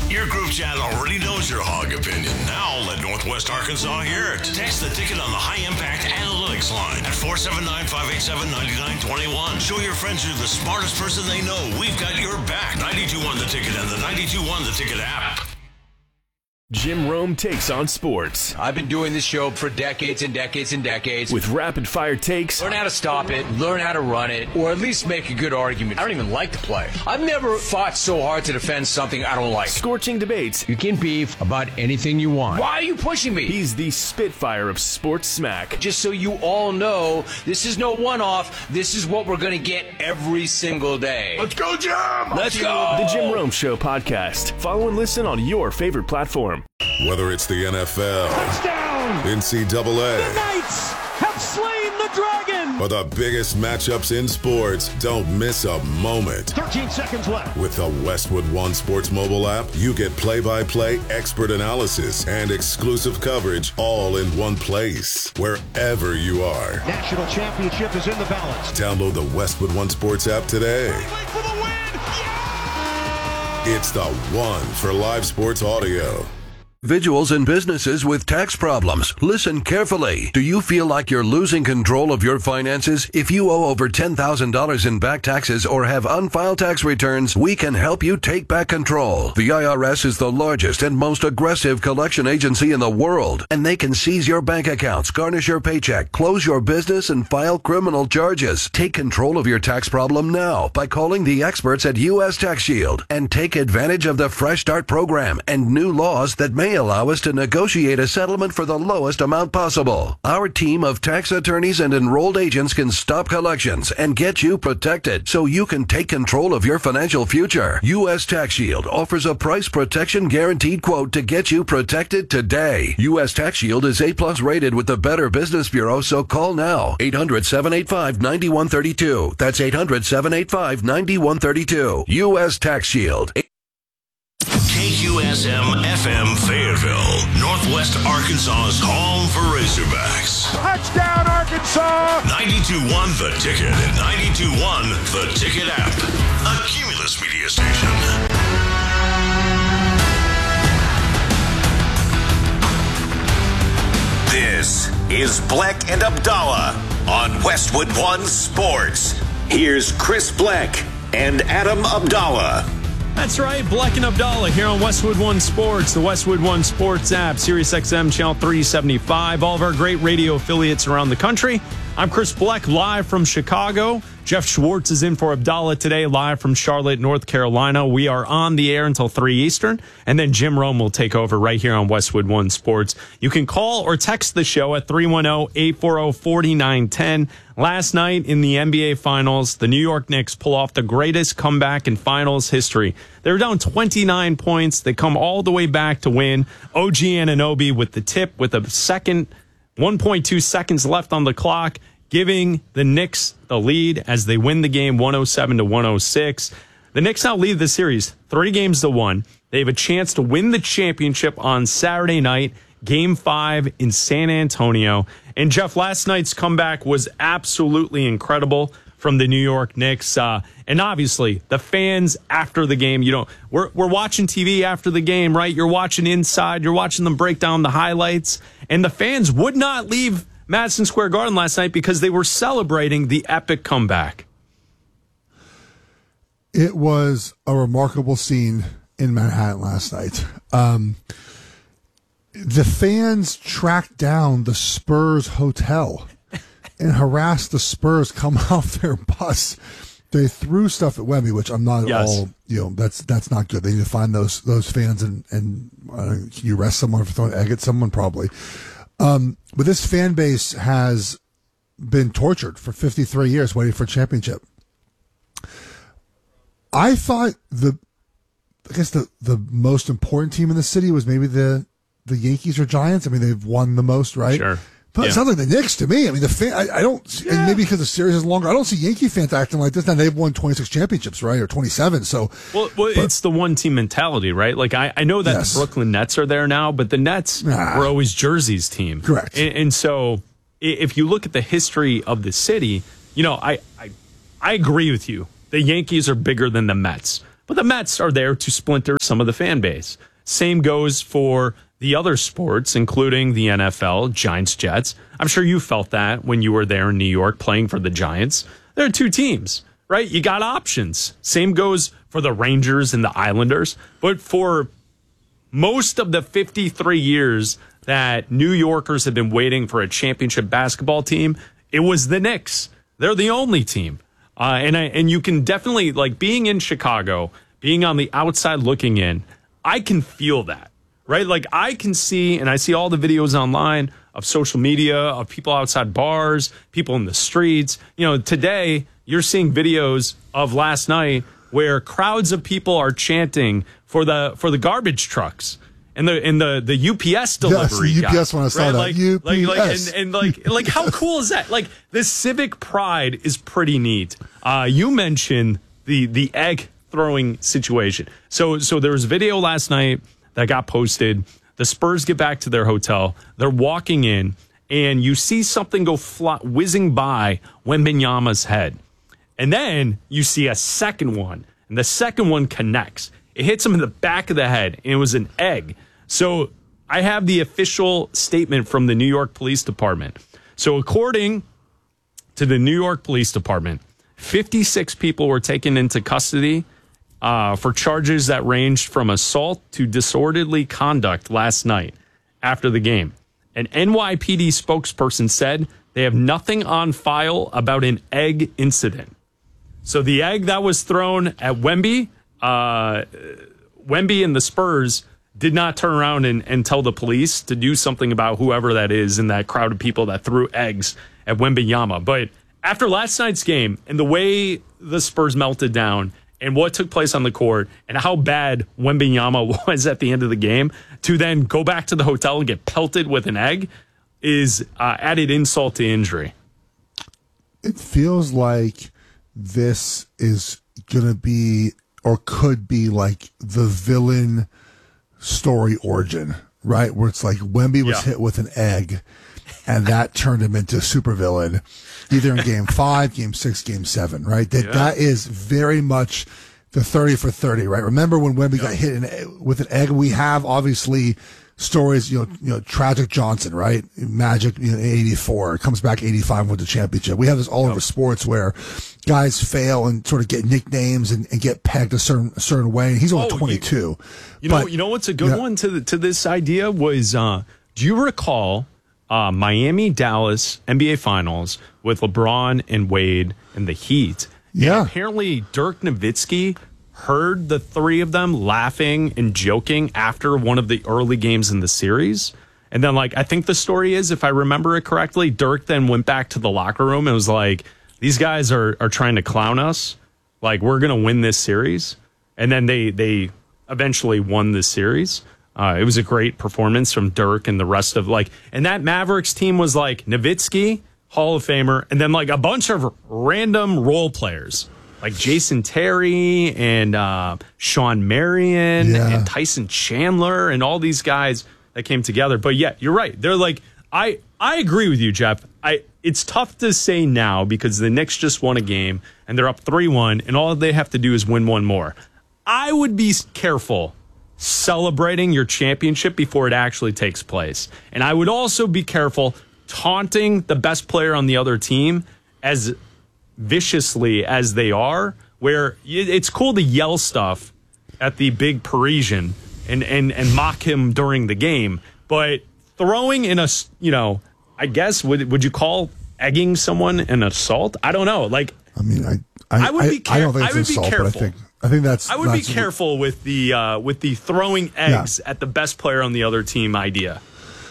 Your group chat already knows your hog opinion. Now let Northwest Arkansas hear it. Text the ticket on the High Impact Analytics line at 479-587-9921. Show your friends you're the smartest person they know. We've got your back. 92.1 The Ticket and the 92.1 The Ticket app. Jim Rome takes on sports. I've been doing this show for decades and decades and decades. With rapid-fire takes. Learn how to stop it, learn how to run it, or at least make a good argument. I don't even like the play. I've never fought so hard to defend something I don't like. Scorching debates. You can beef about anything you want. Why are you pushing me? He's the Spitfire of sports smack. Just so you all know, this is no one-off. This is what we're going to get every single day. Let's go, Jim! Let's go! The Jim Rome Show podcast. Follow and listen on your favorite platform. Whether it's the NFL, touchdown, NCAA, the Knights have slain the dragon, or the biggest matchups in sports, don't miss a moment. 13 seconds left. With the Westwood One Sports mobile app, you get play-by-play expert analysis and exclusive coverage all in one place, wherever you are. National championship is in the balance. Download the Westwood One Sports app today. Wait for the win! Yeah! It's the one for live sports audio. Individuals and businesses with tax problems. Listen carefully. Do you feel like you're losing control of your finances? If you owe over $10,000 in back taxes or have unfiled tax returns, we can help you take back control. The IRS is the largest and most aggressive collection agency in the world, and they can seize your bank accounts, garnish your paycheck, close your business, and file criminal charges. Take control of your tax problem now by calling the experts at U.S. Tax Shield and take advantage of the Fresh Start program and new laws that may allow us to negotiate a settlement for the lowest amount possible. Our team of tax attorneys and enrolled agents can stop collections and get you protected so you can take control of your financial future. U.S. Tax Shield offers a price protection guaranteed quote to get you protected today. U.S. Tax Shield is A+ rated with the Better Business Bureau, so call now. 800-785-9132. That's 800-785-9132. U.S. Tax Shield. KQSM FM Fayetteville, Northwest Arkansas's home for Razorbacks. Touchdown, Arkansas! 92.1 The Ticket and 92.1 The Ticket app. A Cumulus media station. This is Bleck and Abdallah on Westwood One Sports. Here's Chris Bleck and Adam Abdallah. That's right, Bleck and Abdallah here on Westwood One Sports, the Westwood One Sports app, SiriusXM Channel 375, all of our great radio affiliates around the country. I'm Chris Bleck, live from Chicago. Jeff Schwartz is in for Abdallah today, live from Charlotte, North Carolina. We are on the air until 3 Eastern, and then Jim Rome will take over right here on Westwood One Sports. You can call or text the show at 310-840-4910. Last night in the NBA Finals, the New York Knicks pull off the greatest comeback in Finals history. They were down 29 points. They come all the way back to win. OG Anunoby with the tip with a second, 1.2 seconds left on the clock, giving the Knicks the lead as they win the game 107-106. The Knicks now lead the series 3-1. They have a chance to win the championship on Saturday night, Game 5 in San Antonio. And Jeff, last night's comeback was absolutely incredible from the New York Knicks. And obviously, the fans after the game, we're watching TV after the game, right? You're watching inside. You're watching them break down the highlights. And the fans would not leave Madison Square Garden last night because they were celebrating the epic comeback. It was a remarkable scene in Manhattan last night. The fans tracked down the Spurs hotel and harassed the Spurs come off their bus. They threw stuff at Wemby, which I'm not at all, that's not good. They need to find those fans and you arrest someone for throwing egg at someone, probably. But this fan base has been tortured for 53 years waiting for a championship. I thought the most important team in the city was maybe the Yankees or Giants. I mean, they've won the most, right? Sure. But it sounds like the Knicks to me. I mean, the fan, I don't, and maybe because the series is longer, I don't see Yankee fans acting like this. Now they've won 26 championships, right? Or 27. So, it's the one team mentality, right? Like I know that the Brooklyn Nets are there now, but the Nets were always Jersey's team. Correct. And so if you look at the history of the city, I agree with you. The Yankees are bigger than the Mets. But the Mets are there to splinter some of the fan base. Same goes for the other sports, including the NFL, Giants, Jets. I'm sure you felt that when you were there in New York playing for the Giants. There are two teams, right? You got options. Same goes for the Rangers and the Islanders. But for most of the 53 years that New Yorkers have been waiting for a championship basketball team, it was the Knicks. They're the only team. And you can definitely, like, being in Chicago, being on the outside looking in, I can feel that, right? Like, I can see, and I see all the videos online of social media, of people outside bars, people in the streets. You know, today, you're seeing videos of last night where crowds of people are chanting for the garbage trucks and the UPS delivery. Yes, UPS when I saw that. UPS. Like how cool is that? Like, the civic pride is pretty neat. You mentioned the egg throwing situation. So there was a video last night that got posted. The Spurs get back to their hotel. They're walking in, and you see something go whizzing by Wembanyama's head. And then you see a second one, and the second one connects. It hits him in the back of the head, and it was an egg. So I have the official statement from the New York Police Department. So according to the New York Police Department, 56 people were taken into custody for charges that ranged from assault to disorderly conduct last night after the game. An NYPD spokesperson said they have nothing on file about an egg incident. So the egg that was thrown at Wemby and the Spurs did not turn around and tell the police to do something about whoever that is in that crowd of people that threw eggs at Wembanyama. But after last night's game and the way the Spurs melted down and what took place on the court and how bad Wembanyama was at the end of the game, to then go back to the hotel and get pelted with an egg is added insult to injury. It feels like this is going to be or could be like the villain story origin, right? Where it's like Wemby was hit with an egg and that turned him into a supervillain either in game 5, game 6, game 7, right? That is very much the 30 for 30, right? Remember when Wemby got hit with an egg? We have obviously stories, you know, Tragic Johnson, right? Magic, in 84, comes back 85 with the championship. We have this all over sports where guys fail and sort of get nicknames and get pegged a certain way. And he's only 22. You know what's a good one to this idea was, do you recall Miami Dallas NBA Finals with LeBron and Wade and the Heat? Yeah. And apparently Dirk Nowitzki heard the three of them laughing and joking after one of the early games in the series. And then, like, I think the story is, if I remember it correctly, Dirk then went back to the locker room and was like, these guys are trying to clown us. Like, we're going to win this series. And then they eventually won this series. It was a great performance from Dirk and the rest of, like, and that Mavericks team was like Nowitzki, Hall of Famer, and then like a bunch of random role players like Jason Terry and Sean Marion and Tyson Chandler and all these guys that came together. But yeah, you're right. They're like, I agree with you, Jeff. It's tough to say now because the Knicks just won a game and they're up 3-1 and all they have to do is win one more. I would be careful celebrating your championship before it actually takes place. And I would also be careful taunting the best player on the other team as viciously as they are, where it's cool to yell stuff at the big Parisian and mock him during the game. But throwing in a, I guess, would you call egging someone an assault? I don't know. Like, I mean, I would be careful. I don't think it's an assault, but I think that's. I would be careful with the throwing eggs at the best player on the other team idea.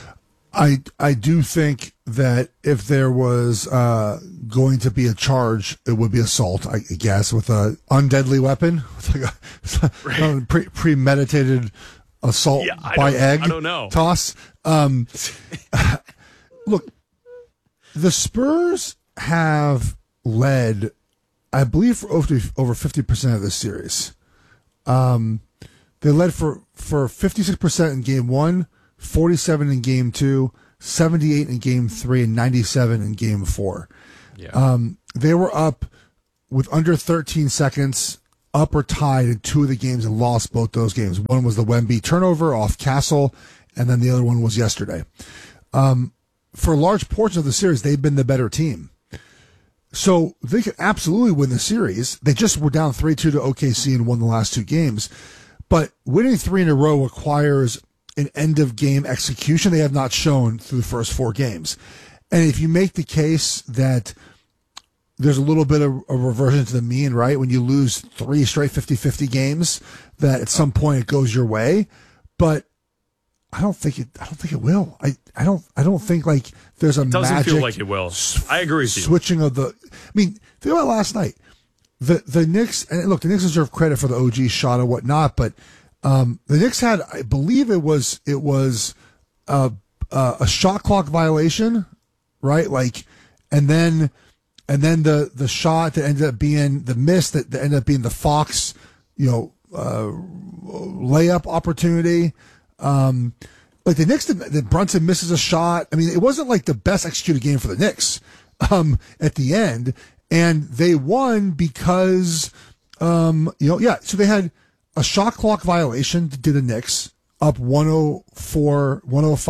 I do think that if there was going to be a charge, it would be assault, I guess, with a undeadly weapon, like a premeditated assault by egg toss. Look, the Spurs have led, I believe, for over 50% of this series. They led for 56% in game 1. 47 in game 2, 78 in game 3, and 97 in game 4. Yeah. They were up with under 13 seconds, up or tied in 2 of the games and lost both those games. One was the Wemby turnover off Castle, and then the other one was yesterday. For large portions of the series, they've been the better team. So they could absolutely win the series. They just were down 3-2 to OKC and won the last 2 games. But winning 3 in a row requires an end-of-game execution they have not shown through the first 4 games. And if you make the case that there's a little bit of a reversion to the mean, right? When you lose 3 straight 50-50 games, that at some point it goes your way. But I don't think it will. I don't think like there's a magic. Doesn't feel like it will. I agree with you. Switching of the. I mean, think about last night. The Knicks, and look, the Knicks deserve credit for the OG shot and whatnot, but the Knicks had, I believe it was a shot clock violation, right? Like, and then the shot that ended up being the miss that ended up being the Fox, layup opportunity. Like the Knicks, that Brunson misses a shot. I mean, it wasn't like the best executed game for the Knicks at the end, and they won because so they had a shot clock violation to the Knicks, up 105,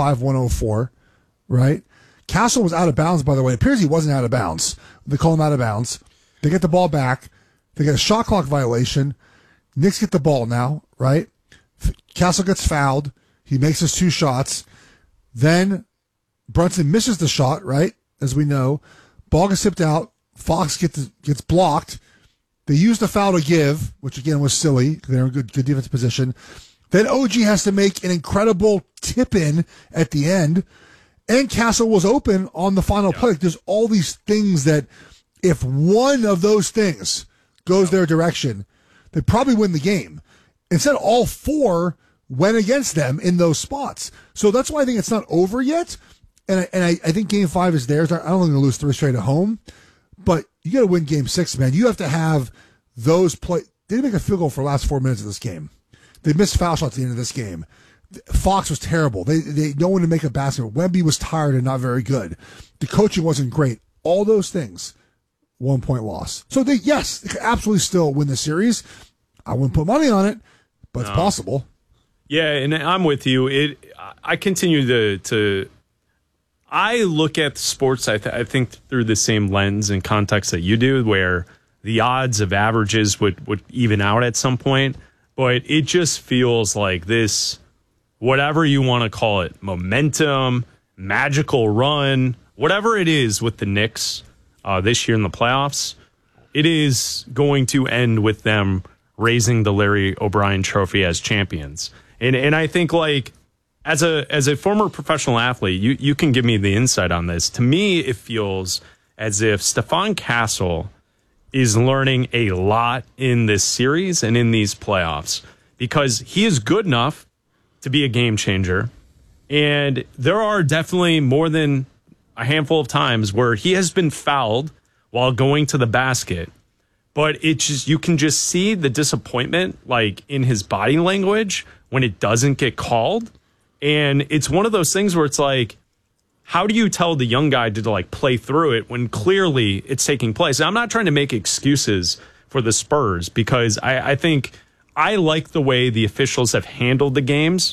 104, right? Castle was out of bounds, by the way. It appears he wasn't out of bounds. They call him out of bounds. They get the ball back. They get a shot clock violation. Knicks get the ball now, right? Castle gets fouled. He makes his 2 shots. Then Brunson misses the shot, right? As we know. Ball gets tipped out. Fox gets blocked. They use the foul to give, which again was silly. They're in good defensive position. Then OG has to make an incredible tip-in at the end. And Castle was open on the final play. Like, there's all these things that if one of those things goes their direction, they probably win the game. Instead, all 4 went against them in those spots. So that's why I think it's not over yet. And I think Game 5 is theirs. I don't think they're going to lose 3 straight at home. But you got to win Game 6, man. You have to have those play. They didn't make a field goal for the last 4 minutes of this game. They missed foul shots at the end of this game. Fox was terrible. They no one to make a basket. Wemby was tired and not very good. The coaching wasn't great. All those things, 1-point loss. So they could absolutely still win the series. I wouldn't put money on it, but it's possible. Yeah, and I'm with you. I continue to I look at sports, I think, through the same lens and context that you do, where the odds of averages would even out at some point. But it just feels like this, whatever you want to call it, momentum, magical run, whatever it is with the Knicks this year in the playoffs, it is going to end with them raising the Larry O'Brien Trophy as champions. And I think, like, as a former professional athlete, you can give me the insight on this. To me, it feels as if Stephon Castle is learning a lot in this series and in these playoffs, because he is good enough to be a game changer. And there are definitely more than a handful of times where he has been fouled while going to the basket. But you can just see the disappointment, like, in his body language when it doesn't get called. And it's one of those things where it's like, how do you tell the young guy to like play through it when clearly it's taking place? And I'm not trying to make excuses for the Spurs, because I think I like the way the officials have handled the games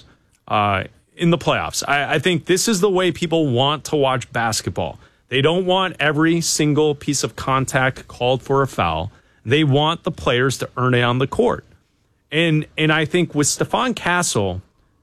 in the playoffs. I think this is the way people want to watch basketball. They don't want every single piece of contact called for a foul. They want the players to earn it on the court. And I think with Stephon Castle,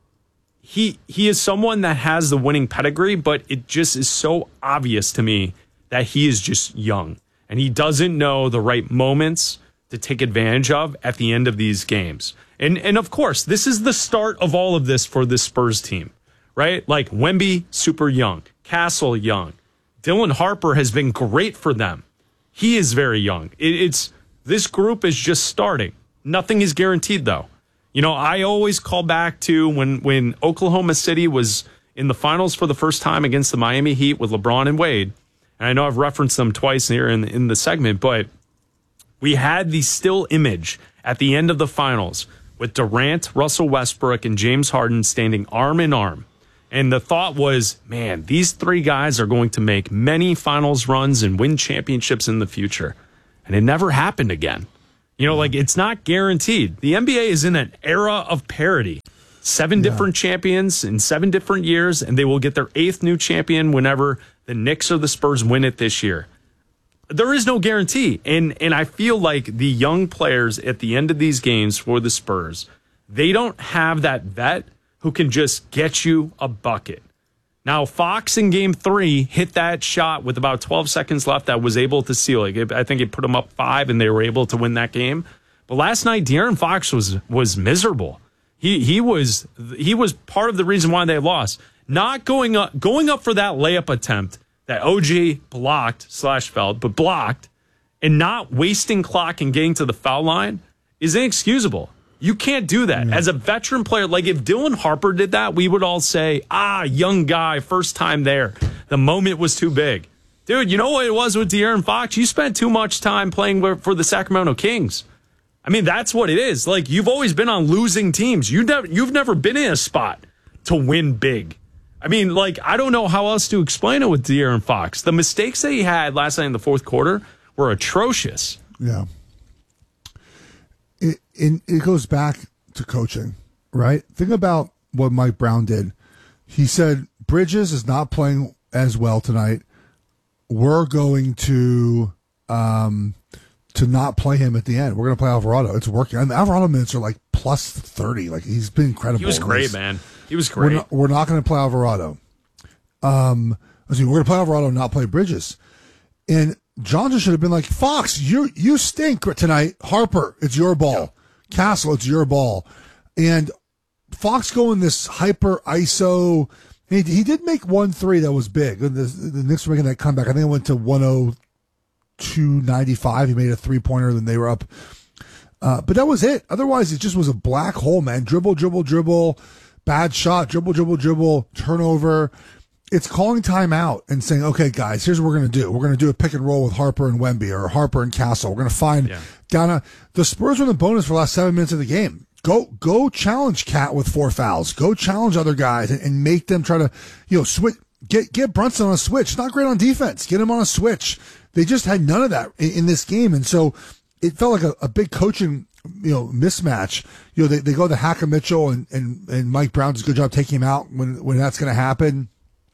he is someone that has the winning pedigree, but it just is so obvious to me that he is just young and he doesn't know the right moments to take advantage of at the end of these games. And of course, this is the start of all of this for the Spurs team, right? Like Wemby, super young. Castle, young. Dylan Harper has been great for them. He is very young. This group is just starting. Nothing is guaranteed, though. You know, I always call back to when Oklahoma City was in the finals for the first time against the Miami Heat with LeBron and Wade. And I know I've referenced them twice here in the segment, but we had the still image at the end of the finals with Durant, Russell Westbrook, and James Harden standing arm in arm. And the thought was, man, these three guys are going to make many finals runs and win championships in the future. And it never happened again. Like it's not guaranteed. The NBA is in an era of parity. 7 different champions in 7 different years, and they will get their 8th new champion whenever the Knicks or the Spurs win it this year. There is no guarantee. And I feel like the young players at the end of these games for the Spurs, they don't have that vet who can just get you a bucket. Now, Fox in Game 3 hit that shot with about 12 seconds left that was able to seal it. I think it put them up 5, and they were able to win that game. But last night, De'Aaron Fox was miserable. He was part of the reason why they lost. Not going up for that layup attempt that OG blocked but blocked, and not wasting clock and getting to the foul line is inexcusable. You can't do that. As a veteran player, like if Dylan Harper did that, we would all say, young guy, first time there. The moment was too big. Dude, you know what it was with De'Aaron Fox? You spent too much time playing for the Sacramento Kings. I mean, that's what it is. Like, you've always been on losing teams. You've never been in a spot to win big. I mean, like, I don't know how else to explain it with De'Aaron Fox. The mistakes that he had last night in the fourth quarter were atrocious. Yeah. It goes back to coaching, right? Think about what Mike Brown did. He said, Bridges is not playing as well tonight. We're going to not play him at the end. We're going to play Alvarado. It's working. And the Alvarado minutes are like plus 30. Like, he's been incredible. He was great, man. He was great. We're not going to play Alvarado. We're going to play Alvarado and not play Bridges. And John just should have been like, Fox, you stink tonight. Harper, it's your ball. Yeah. Castle, it's your ball. And Fox going this hyper ISO. He did make 1-3 that was big. The Knicks were making that comeback. I think it went to 102.95. He made a 3-pointer, then they were up. But that was it. Otherwise, it just was a black hole, man. Dribble, bad shot, dribble, turnover. It's calling timeout and saying, okay, guys, here's what we're going to do. We're going to do a pick and roll with Harper and Wemby or Harper and Castle. We're going to find the Spurs were in the bonus for the last 7 minutes of the game. Go challenge Cat with 4 fouls. Go challenge other guys and make them try to, switch. Get Brunson on a switch. It's not great on defense. Get him on a switch. They just had none of that in this game. And so it felt like a big coaching, mismatch. They go to Hacker Mitchell and Mike Brown does a good job taking him out when that's going to happen.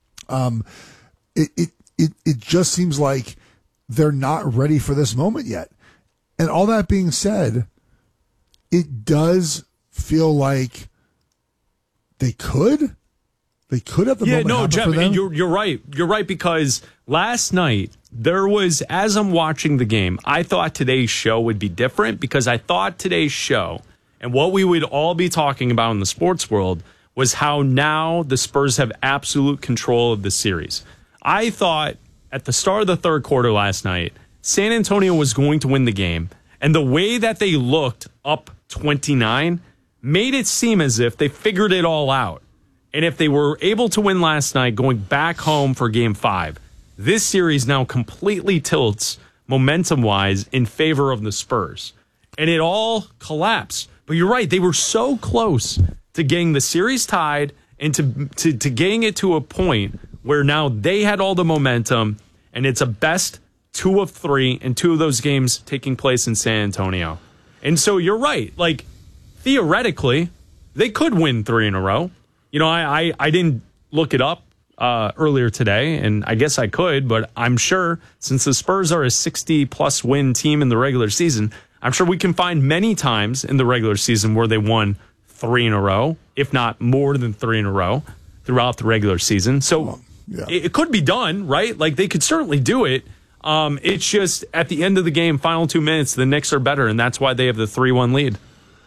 It just seems like they're not ready for this moment yet. And all that being said, it does feel like they could have the moment happen Jeff, for them. You're right. You're right, because last night there was, as I'm watching the game, I thought today's show would be different, because I thought today's show and what we would all be talking about in the sports world was how now the Spurs have absolute control of the series. I thought at the start of the third quarter last night, San Antonio was going to win the game, and the way that they looked up 29 made it seem as if they figured it all out. And if they were able to win last night, going back home for Game 5, this series now completely tilts momentum-wise in favor of the Spurs. And it all collapsed. But you're right, they were so close to getting the series tied and to getting it to a point where now they had all the momentum, and it's a best 2 of 3, and 2 of those games taking place in San Antonio. And so you're right. Like, theoretically, they could win 3 in a row. I didn't look it up earlier today, and I guess I could, but I'm sure since the Spurs are a 60-plus win team in the regular season, I'm sure we can find many times in the regular season where they won 3 in a row, if not more than 3 in a row throughout the regular season. So it could be done, right? Like, they could certainly do it. It's just at the end of the game, final 2 minutes, the Knicks are better, and that's why they have the 3-1 lead.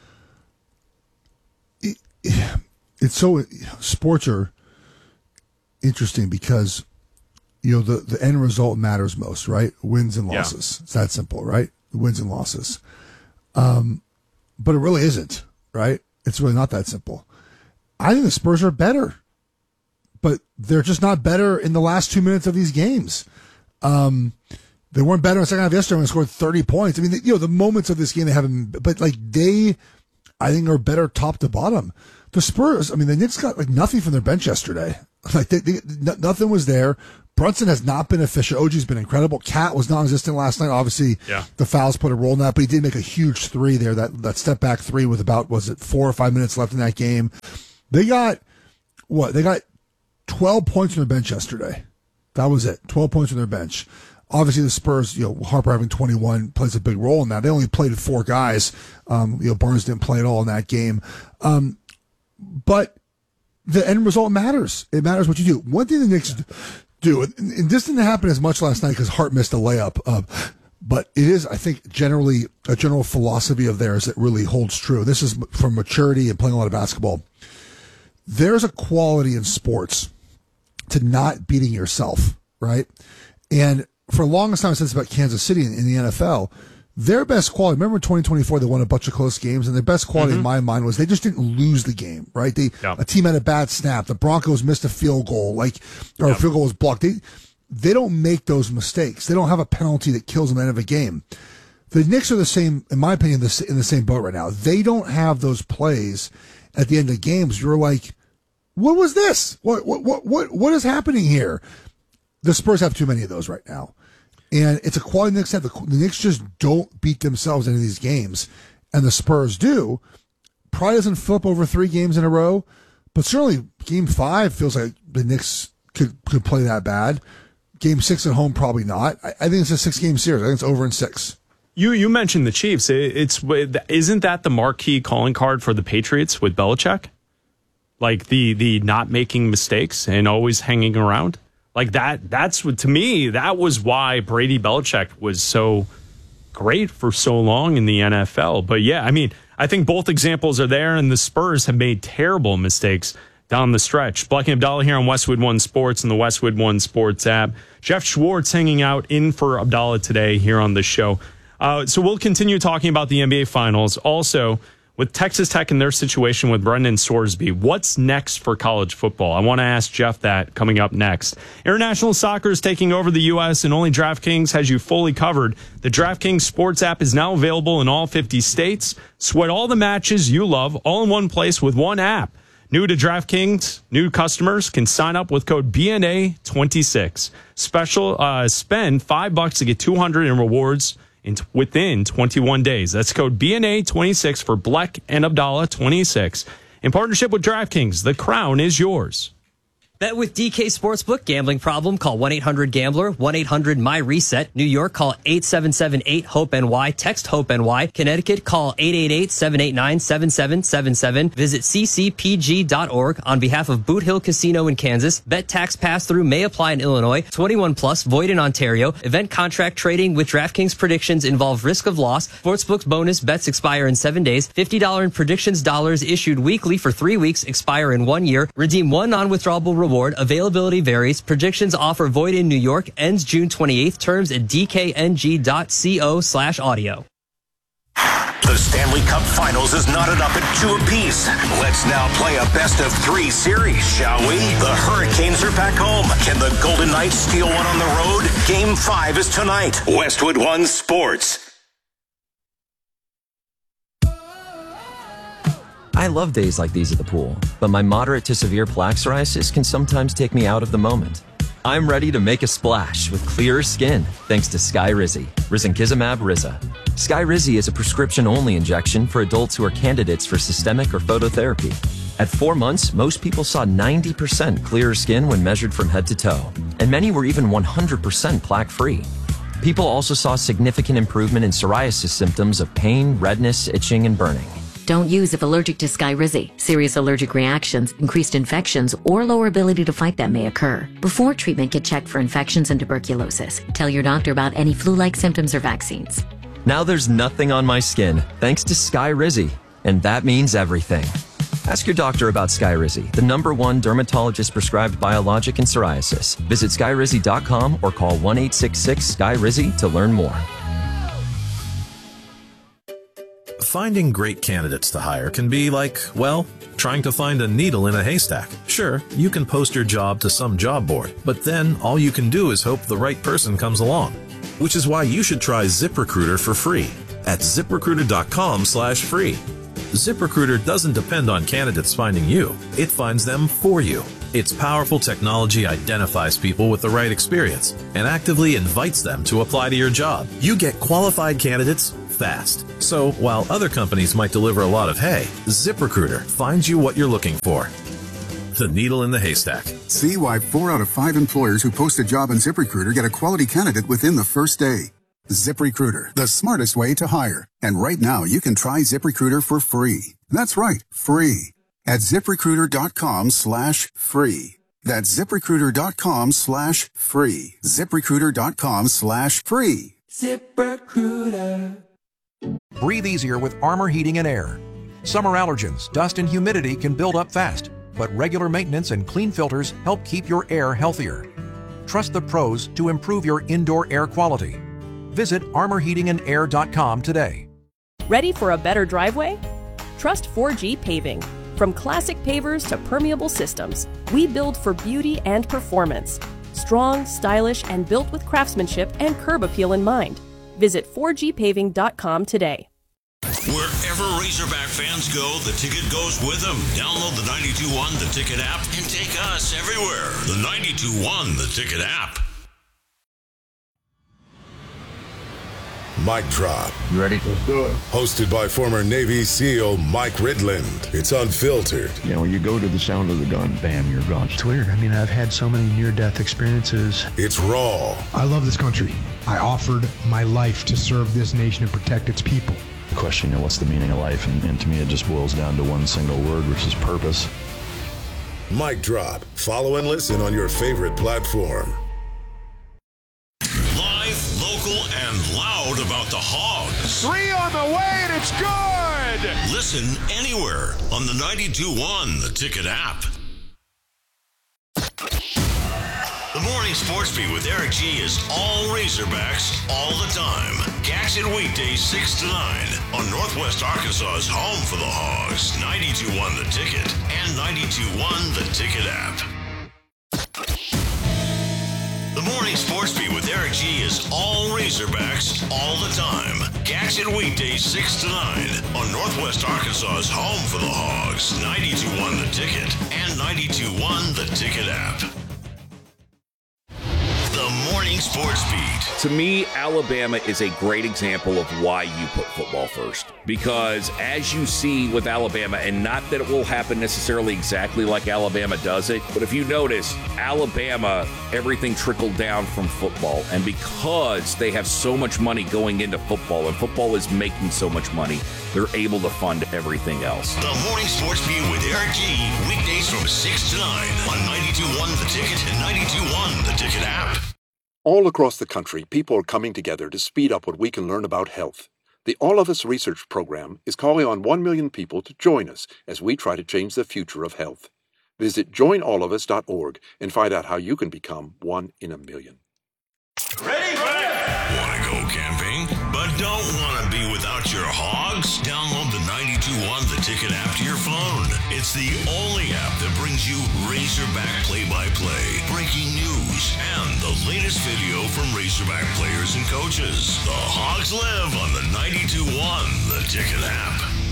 It's so, sports are interesting because, the end result matters most, right? Wins and losses. Yeah. It's that simple, right? Wins and losses. But it really isn't, right? It's really not that simple. I think the Spurs are better, but they're just not better in the last 2 minutes of these games. They weren't better in the second half yesterday when they scored 30 points. I mean, the moments of this game they haven't, but like I think are better top to bottom. The Spurs, I mean, the Knicks got like nothing from their bench yesterday. Like nothing was there. Brunson has not been efficient. OG's been incredible. Cat was non-existent last night. Obviously, the fouls put a role in that, but he did make a huge three there, that step back three with about, 4 or 5 minutes left in that game. They got 12 points from their bench yesterday. That was it. 12 points from their bench. Obviously, the Spurs, Harper having 21 plays a big role in that. They only played 4 guys. Barnes didn't play at all in that game. But the end result matters. It matters what you do. One thing the Knicks do, and this didn't happen as much last night because Hart missed a layup, but it is, I think, generally a general philosophy of theirs that really holds true. This is from maturity and playing a lot of basketball. There's a quality in sports to not beating yourself, right? And for the longest time, since about Kansas City in the NFL, their best quality, remember in 2024, they won a bunch of close games, and their best quality in my mind was they just didn't lose the game, right? A team had a bad snap. The Broncos missed a field goal, a field goal was blocked. They don't make those mistakes. They don't have a penalty that kills them at the end of a game. The Knicks are the same, in my opinion, in the same boat right now. They don't have those plays at the end of games. You're like, what was this? What is happening here? The Spurs have too many of those right now. And it's a quality Knicks have. The Knicks just don't beat themselves into these games. And the Spurs do. Probably doesn't flip over 3 games in a row. But certainly Game 5 feels like the Knicks could play that bad. Game 6 at home, probably not. I think it's a 6-game series. I think it's over in 6. You mentioned the Chiefs. Isn't that the marquee calling card for the Patriots with Belichick? Like the not making mistakes and always hanging around? Like that's what, to me, that was why Brady Belichick was so great for so long in the NFL. But yeah, I mean, I think both examples are there, and the Spurs have made terrible mistakes down the stretch. Black and Abdallah here on Westwood One Sports and the Westwood One Sports app. Jeff Schwartz hanging out in for Abdallah today here on the show. So we'll continue talking about the NBA Finals. Also, with Texas Tech and their situation with Brendan Sorsby, what's next for college football? I want to ask Jeff that coming up next. International soccer is taking over the U.S., and only DraftKings has you fully covered. The DraftKings Sports app is now available in all 50 states. Sweat all the matches you love all in one place with one app. New to DraftKings, new customers can sign up with code BNA26. Spend $5 to get $200 in rewards within 21 days. That's code BNA26 for Bleck and Abdallah 26. In partnership with DraftKings, the crown is yours. Bet with DK Sportsbook. Gambling problem? Call 1-800-GAMBLER. 1-800-MY-RESET. New York, call 877-8-HOPE-NY. Text HOPE-NY. Connecticut, call 888-789-7777. Visit ccpg.org. On behalf of Boot Hill Casino in Kansas, bet tax pass-through may apply in Illinois. 21 plus, void in Ontario. Event contract trading with DraftKings predictions involve risk of loss. Sportsbook's bonus bets expire in 7 days. $50 in predictions dollars issued weekly for 3 weeks, expire in 1 year. Redeem one non-withdrawable reward. Availability varies. Predictions offer void in New York. Ends June 28th. Terms at dkng.co/audio. The Stanley Cup Finals is knotted up at 2 apiece. Let's now play a best-of-3 series, shall we? The Hurricanes are back home. Can the Golden Knights steal one on the road? Game 5 is tonight. Westwood One Sports. I love days like these at the pool, but my moderate to severe plaque psoriasis can sometimes take me out of the moment. I'm ready to make a splash with clearer skin thanks to Skyrizi, Risankizumab Riza. Skyrizi is a prescription-only injection for adults who are candidates for systemic or phototherapy. At 4 months, most people saw 90% clearer skin when measured from head to toe, and many were even 100% plaque-free. People also saw significant improvement in psoriasis symptoms of pain, redness, itching, and burning. Don't use if allergic to Skyrizi. Serious allergic reactions, increased infections, or lower ability to fight them may occur. Before treatment, get checked for infections and tuberculosis. Tell your doctor about any flu-like symptoms or vaccines. Now there's nothing on my skin thanks to Skyrizi, and that means everything. Ask your doctor about Skyrizi, the #1 dermatologist-prescribed biologic in psoriasis. Visit Skyrizi.com or call 1-866-SKYRIZI to learn more. Finding great candidates to hire can be like, well, trying to find a needle in a haystack. Sure, you can post your job to some job board, but then all you can do is hope the right person comes along. Which is why you should try ZipRecruiter for free at ZipRecruiter.com/free. ZipRecruiter doesn't depend on candidates finding you. It finds them for you. Its powerful technology identifies people with the right experience and actively invites them to apply to your job. You get qualified candidates fast. So while other companies might deliver a lot of hay, ZipRecruiter finds you what you're looking for. The needle in the haystack. See why 4 out of 5 employers who post a job on ZipRecruiter get a quality candidate within the first day. ZipRecruiter, the smartest way to hire. And right now, you can try ZipRecruiter for free. That's right, free. At ZipRecruiter.com/free. That's ZipRecruiter.com/free. ZipRecruiter.com/free. ZipRecruiter. Breathe easier with Armor Heating and Air. Summer allergens, dust, and humidity can build up fast, but regular maintenance and clean filters help keep your air healthier. Trust the pros to improve your indoor air quality. Visit ArmorHeatingandAir.com today. Ready for a better driveway? Trust 4G Paving. From classic pavers to permeable systems, we build for beauty and performance. Strong, stylish, and built with craftsmanship and curb appeal in mind. Visit 4gpaving.com today. Wherever Razorback fans go, the ticket goes with them. Download the 92.1 The Ticket app and take us everywhere. The 92.1 The Ticket app. Mic Drop. You ready? Let's do it. Hosted by former Navy SEAL Mike Ridland. It's unfiltered. You know, when you go to the sound of the gun, bam, you're gone. It's weird. I mean, I've had so many near-death experiences. It's raw. I love this country. I offered my life to serve this nation and protect its people. The question, you know, what's the meaning of life? And to me, it just boils down to one single word, which is purpose. Mic Drop. Follow and listen on your favorite platform. Live, local, and loud about the Hogs. 3 on the way, and it's good! Listen anywhere on the 92.1 The Ticket app. The Morning Sports Beat with Eric G is all Razorbacks all the time. Catch it weekdays 6 to 9 on Northwest Arkansas's home for the Hogs, 92.1 The Ticket and 92.1 The Ticket app. The Morning Sports Beat with Eric G is all Razorbacks all the time. Catch it weekdays 6 to 9 on Northwest Arkansas's home for the Hogs, 92.1 The Ticket and 92.1 The Ticket app. The Morning Sports Beat. To me, Alabama is a great example of why you put football first. Because as you see with Alabama, and not that it will happen necessarily exactly like Alabama does it, but if you notice, Alabama, everything trickled down from football. And because they have so much money going into football, and football is making so much money, they're able to fund everything else. The Morning Sports Beat with Eric G. Weekdays from 6 to 9 on 92.1 The Ticket and 92.1 The Ticket app. All across the country, people are coming together to speed up what we can learn about health. The All of Us Research Program is calling on 1 million people to join us as we try to change the future of health. Visit joinallofus.org and find out how you can become 1 in a million. Ready? Want to go camping, but don't want to be without your Hogs? Download the 92.1 The Ticket app to your phone. It's the only app that brings you Razorback play-by-play, breaking news, and the latest video from Razorback players and coaches. The Hogs live on the 92.1 The Ticket app.